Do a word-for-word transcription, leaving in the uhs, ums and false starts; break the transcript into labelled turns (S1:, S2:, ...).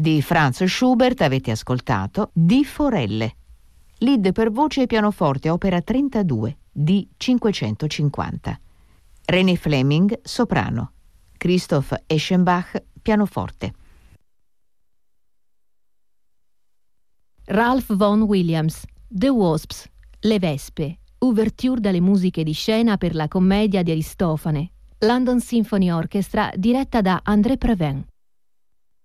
S1: Di Franz Schubert avete ascoltato Di Forelle. Lead per voce e pianoforte, opera trentadue, D cinquecentocinquanta. René Fleming, soprano. Christoph Eschenbach, pianoforte.
S2: Ralph Vaughan Williams, The Wasps, Le Vespe, ouverture dalle musiche di scena per la commedia di Aristofane, London Symphony Orchestra diretta da André Previn.